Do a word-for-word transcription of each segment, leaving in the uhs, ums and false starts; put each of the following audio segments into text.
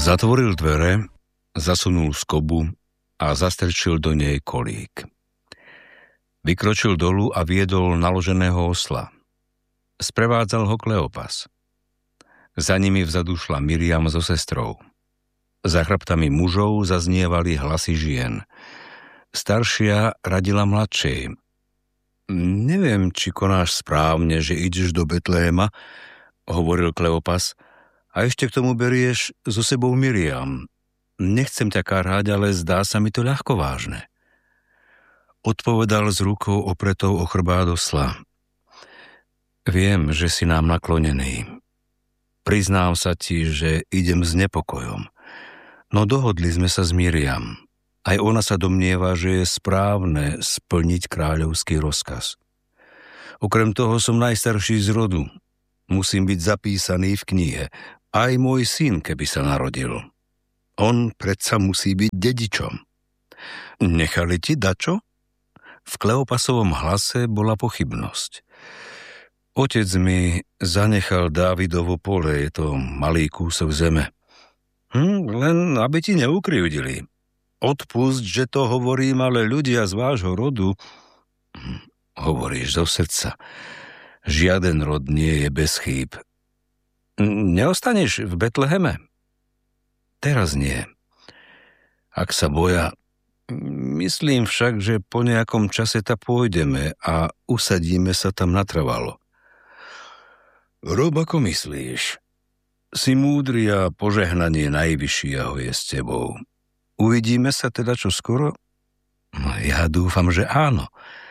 Zatvoril dvere, zasunul skobu a zastrčil do nej kolík. Vykročil dolu a viedol naloženého osla. Sprevádzal ho Kleopas. Za nimi vzadu šla Miriam so sestrou. Za chrbtami mužov zaznievali hlasy žien. Staršia radila mladšej. Neviem, či konáš správne, že ideš do Betléma, hovoril Kleopas, a ešte k tomu berieš so sebou Miriam. Nechcem ťa káráť, ale zdá sa mi to ľahko vážne. Odpovedal s rukou opretou o chrbát osla. Viem, že si nám naklonený. Priznám sa ti, že idem s nepokojom. No dohodli sme sa s Miriam. Aj ona sa domnieva, že je správne splniť kráľovský rozkaz. Okrem toho som najstarší z rodu. Musím byť zapísaný v knihe. Aj môj syn, keby sa narodil. On predsa musí byť dedičom. Nechali ti dačo? V Kleopasovom hlase bola pochybnosť. Otec mi zanechal Dávidovo pole, je to malý kúsok zeme. Hm, len aby ti neukrivdili. Odpusť, že to hovorím, ale ľudia z vášho rodu... Hm, hovoríš zo srdca. Žiaden rod nie je bez chýb. Neostaneš v Betleheme? Teraz nie. Ak sa boja, myslím však, že po nejakom čase tam pôjdeme a usadíme sa tam natrvalo. Rob, ako myslíš. Si múdry a požehnanie najvyššieho je s tebou. Uvidíme sa teda čo skoro? Ja dúfam, že áno.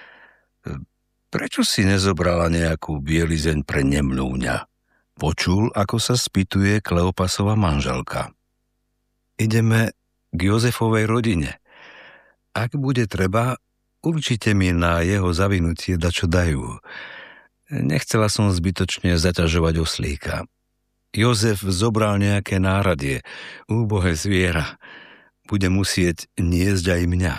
Prečo si nezobrala nejakú bielizeň pre nemnúňa? Počul, ako sa spýtuje Kleopasova manželka. Ideme k Jozefovej rodine. Ak bude treba, určite mi na jeho zavinutie dačo dajú. Nechcela som zbytočne zaťažovať oslíka. Jozef zobral nejaké náradie, úbohé zviera. Bude musieť niesť aj mňa.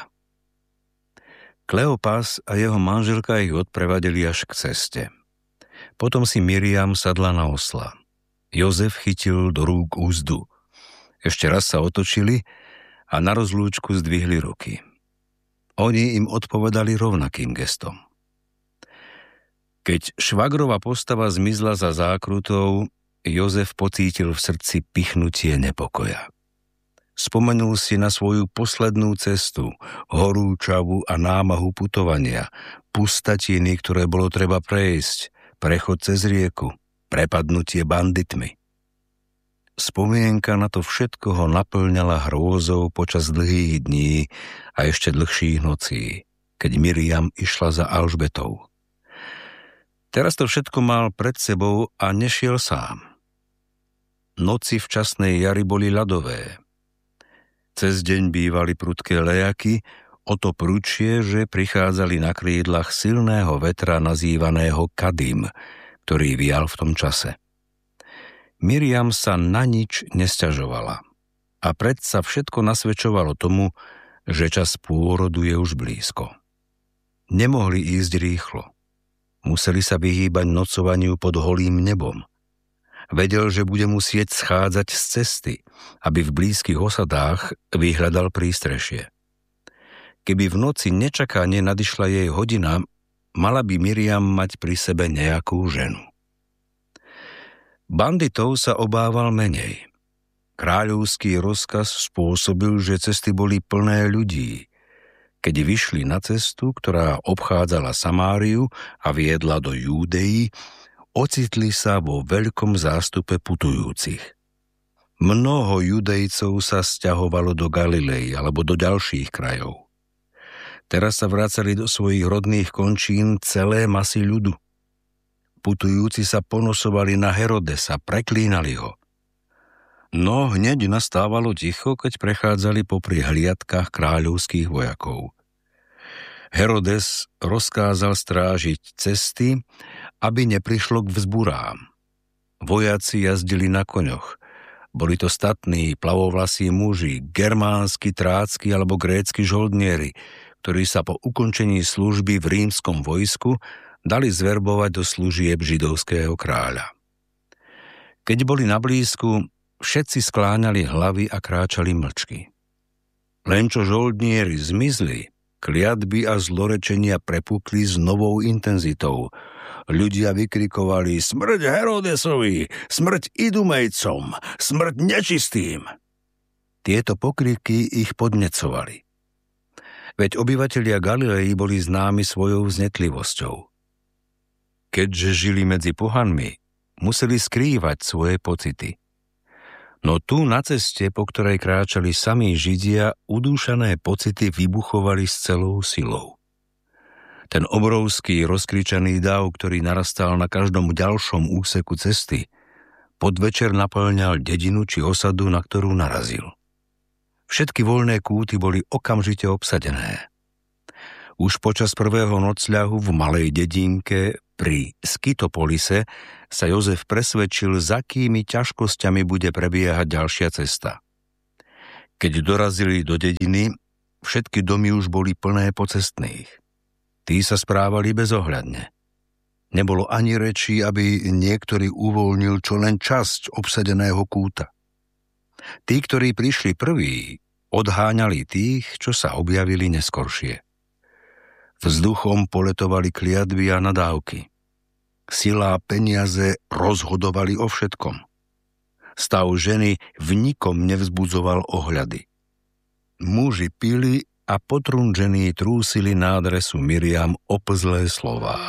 Kleopas a jeho manželka ich odprevadili až k ceste. Potom si Miriam sadla na osla. Jozef chytil do rúk úzdu. Ešte raz sa otočili a na rozlúčku zdvihli ruky. Oni im odpovedali rovnakým gestom. Keď švagrova postava zmizla za zákrutou, Jozef pocítil v srdci pichnutie nepokoja. Spomenul si na svoju poslednú cestu, horúčavu a námahu putovania, pustatiny, ktoré bolo treba prejsť, prechod cez rieku, prepadnutie banditmi. Spomienka na to všetko ho naplňala hrôzou počas dlhých dní a ešte dlhších nocí, keď Miriam išla za Alžbetou. Teraz to všetko mal pred sebou a nešiel sám. Noci včasnej jary boli ľadové. Cez deň bývali prudké lejaky, o to prudšie, že prichádzali na krídlach silného vetra nazývaného Kadim, ktorý vial v tom čase. Miriam sa na nič nesťažovala a predsa všetko nasvedčovalo tomu, že čas pôrodu je už blízko. Nemohli ísť rýchlo. Museli sa vyhýbať nocovaniu pod holým nebom. Vedel, že bude musieť schádzať z cesty, aby v blízkych osadách vyhľadal prístrešie. Keby v noci nečakane nadišla jej hodina, mala by Miriam mať pri sebe nejakú ženu. Banditov sa obával menej. Kráľovský rozkaz spôsobil, že cesty boli plné ľudí. Keď vyšli na cestu, ktorá obchádzala Samáriu a viedla do Júdei, ocitli sa vo veľkom zástupe putujúcich. Mnoho Judejcov sa sťahovalo do Galilei alebo do ďalších krajov. Teraz sa vracali do svojich rodných končín celé masy ľudu. Putujúci sa ponosovali na Herodesa, preklínali ho. No hneď nastávalo ticho, keď prechádzali popri hliadkách kráľovských vojakov. Herodes rozkázal strážiť cesty, aby neprišlo k vzburám. Vojaci jazdili na koňoch. Boli to statní, plavovlasí muži, germánsky, trácky alebo grécky žoldnieri, ktorí sa po ukončení služby v rímskom vojsku dali zverbovať do služieb židovského kráľa. Keď boli na blízku, Všetci skláňali hlavy a kráčali mlčky. Len čo žoldnieri zmizli, kliatby a zlorečenia prepukli s novou intenzitou. Ľudia vykrikovali smrť Herodesovi, smrť Idumejcom, smrť nečistým. Tieto pokriky ich podnecovali. Veď obyvatelia Galilei boli známi svojou vznetlivosťou. Keďže žili medzi pohanmi, museli skrývať svoje pocity. No tu na ceste, po ktorej kráčali samí Židia, udúšané pocity vybuchovali s celou silou. Ten obrovský rozkričaný dav, ktorý narastal na každom ďalšom úseku cesty, podvečer naplňal dedinu či osadu, na ktorú narazil. Všetky voľné kúty boli okamžite obsadené. Už počas prvého nocľahu v malej dedinke pri Skytopolise sa Jozef presvedčil, s akými ťažkosťami bude prebiehať ďalšia cesta. Keď dorazili do dediny, všetky domy už boli plné pocestných. Tí sa správali bezohľadne. Nebolo ani reči, aby niektorý uvoľnil čo len časť obsadeného kúta. Tí, ktorí prišli prví, odháňali tých, čo sa objavili neskoršie. Vzduchom poletovali kliatby a nadávky. Sila a peniaze rozhodovali o všetkom. Stav ženy v nikom nevzbudzoval ohľady. Muži pili a potrunžení trúsili na adresu Miriam oplzlé slová.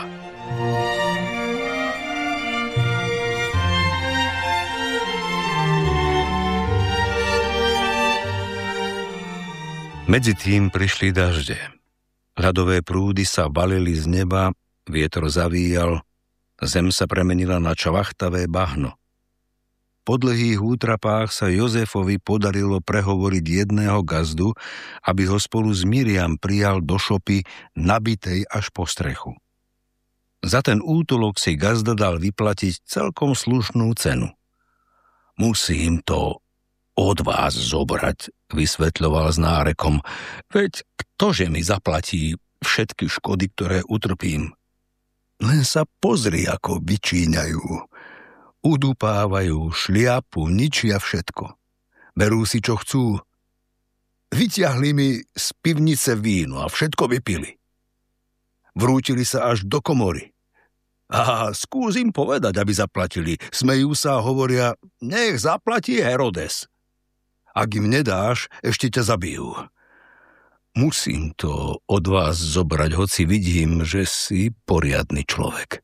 Medzi tým prišli dažde. Ľadové prúdy sa valili z neba, vietor zavíjal, zem sa premenila na čvachtavé bahno. Po dlhých útrapách sa Jozefovi podarilo prehovoriť jedného gazdu, aby ho spolu s Miriam prijal do šopy nabitej až po strechu. Za ten útulok si gazda dal vyplatiť celkom slušnú cenu. Musím to od vás zobrať, vysvetľoval s nárekom. Veď ktože mi zaplatí všetky škody, ktoré utrpím? Len sa pozri, ako vyčíňajú. Udupávajú, šliapu, ničia všetko. Berú si, čo chcú. Vyťahli mi z pivnice víno a všetko vypili. Vrútili sa až do komory. A skúsim povedať, aby zaplatili. Smejú sa a hovoria, nech zaplatí Herodes. Ak im nedáš, ešte ťa zabijú. Musím to od vás zobrať, hoci vidím, že si poriadny človek.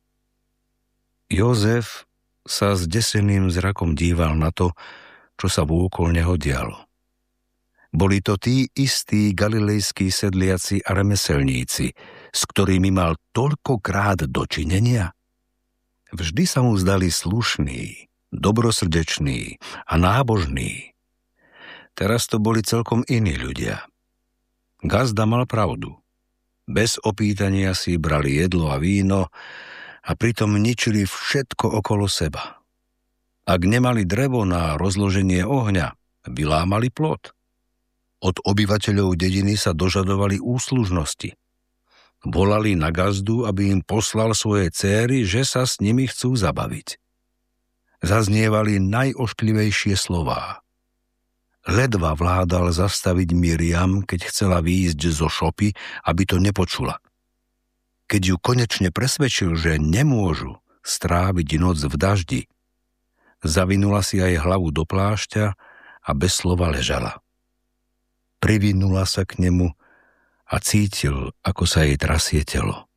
Jozef sa s deseným zrakom díval na to, čo sa vôkol neho dialo. Boli to tí istí galilejskí sedliaci a remeselníci, s ktorými mal toľkokrát dočinenia. Vždy sa mu zdali slušní, dobrosrdečný a nábožný. Teraz to boli celkom iní ľudia. Gazda mal pravdu. Bez opýtania si brali jedlo a víno a pritom ničili všetko okolo seba. Ak nemali drevo na rozloženie ohňa, vylámali plot. Od obyvateľov dediny sa dožadovali úslužnosti. Volali na gazdu, aby im poslal svoje céry, že sa s nimi chcú zabaviť. Zaznievali najošklivejšie slová. Ledva vládal zastaviť Miriam, keď chcela výjsť zo šopy, aby to nepočula. Keď ju konečne presvedčil, že nemôžu stráviť noc v daždi, zavinula si aj hlavu do plášťa a bez slova ležala. Privinula sa k nemu a cítil, ako sa jej trasie telo.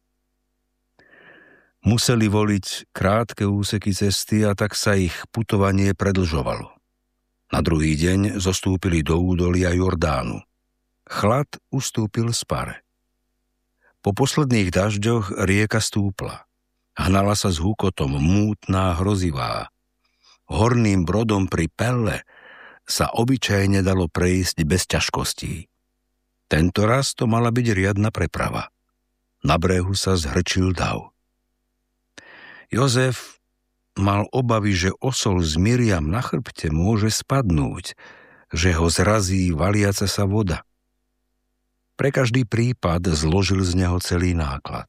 Museli voliť krátke úseky cesty a tak sa ich putovanie predlžovalo. Na druhý deň zostúpili do údolia Jordánu. Chlad ustúpil z pare. Po posledných dažďoch rieka stúpla. Hnala sa s hukotom, mútná, hrozivá. Horným brodom pri Pelle sa obyčajne dalo prejsť bez ťažkostí. Tento raz to mala byť riadna preprava. Na brehu sa zhrčil dav. Jozef mal obavy, že osol z Miriam na chrbte môže spadnúť, že ho zrazí valiaca sa voda. Pre každý prípad zložil z neho celý náklad.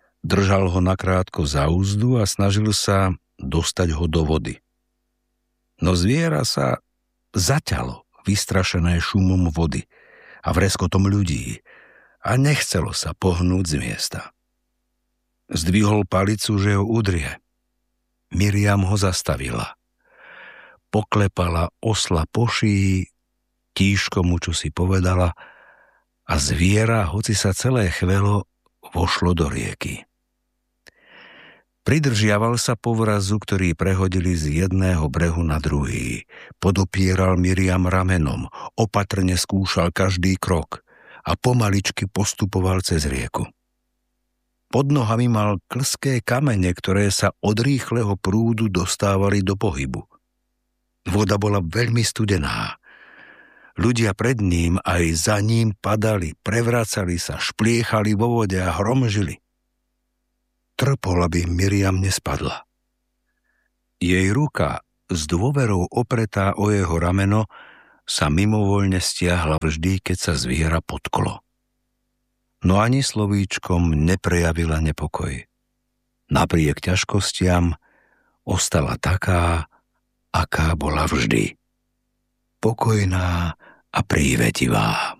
Držal ho nakrátko za úzdu a snažil sa dostať ho do vody. No zviera sa zaťalo, vystrašené šumom vody a vreskotom ľudí a nechcelo sa pohnúť z miesta. Zdvihol palicu, že ho udrie. Miriam ho zastavila. Poklepala osla po šíji, tížko mu čosi povedala a zviera, hoci sa celé chvelo, vošlo do rieky. Pridržiaval sa povrazu, ktorý prehodili z jedného brehu na druhý. Podopieral Miriam ramenom, opatrne skúšal každý krok a pomaličky postupoval cez rieku. Pod nohami mal klské kamene, ktoré sa od rýchleho prúdu dostávali do pohybu. Voda bola veľmi studená. Ľudia pred ním aj za ním padali, prevracali sa, špliechali vo vode a hromžili. Trpol, aby Miriam nespadla. Jej ruka, s dôverou opretá o jeho rameno, sa mimovoľne stiahla vždy, keď sa zviera potklo. No ani slovíčkom neprejavila nepokoj. Napriek ťažkostiam ostala taká, aká bola vždy. Pokojná a prívetivá.